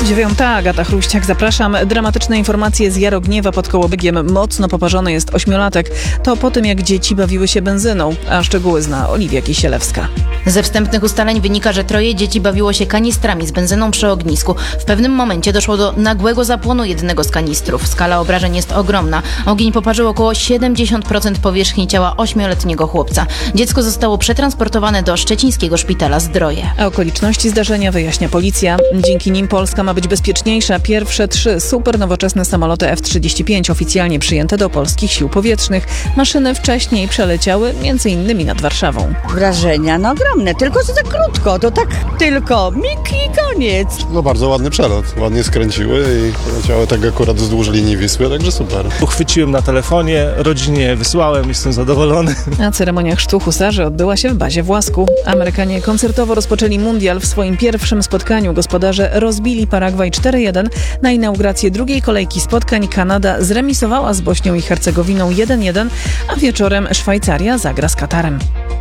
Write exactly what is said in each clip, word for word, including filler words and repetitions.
Dziewiąta, Agata Chruściak, zapraszam. Dramatyczne informacje z Jarogniewa pod Kołobygiem. Mocno poparzony jest ośmiolatek. To po tym, jak dzieci bawiły się benzyną. A szczegóły zna Oliwia Kisielewska. Ze wstępnych ustaleń wynika, że troje dzieci bawiło się kanistrami z benzyną przy ognisku. W pewnym momencie doszło do nagłego zapłonu jednego z kanistrów. Skala obrażeń jest ogromna. Ogień poparzył około siedemdziesiąt procent powierzchni ciała ośmioletniego chłopca. Dziecko zostało przetransportowane do szczecińskiego szpitala Zdroje. A okoliczności zdarzenia wyjaśnia policja. Dzięki nim Polska ma być bezpieczniejsza. Pierwsze trzy super nowoczesne samoloty F trzydzieści pięć oficjalnie przyjęte do polskich sił powietrznych. Maszyny wcześniej przeleciały między innymi nad Warszawą. Wrażenia no ogromne, tylko że za krótko, to tak tylko mig i koniec. No bardzo ładny przelot, ładnie skręciły i poleciały tak akurat wzdłuż linii Wisły, także super. Uchwyciłem na telefonie, rodzinie wysłałem, jestem zadowolony. A ceremonia chrztu husarzy odbyła się w bazie w Łasku. Amerykanie koncertowo rozpoczęli mundial. W swoim pierwszym spotkaniu gospodarze rozbili Paragwaj cztery jeden. Na inaugurację drugiej kolejki spotkań Kanada zremisowała z Bośnią i Hercegowiną jeden jeden, a wieczorem Szwajcaria zagra z Katarem.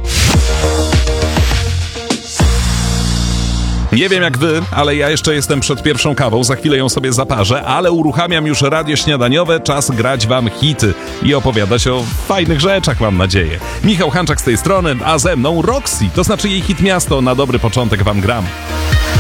Nie wiem jak wy, ale ja jeszcze jestem przed pierwszą kawą, za chwilę ją sobie zaparzę, ale uruchamiam już radio śniadaniowe, czas grać wam hity i opowiadać o fajnych rzeczach, mam nadzieję. Michał Hanczak z tej strony, a ze mną Roxy, to znaczy jej hit Miasto, na dobry początek wam gram.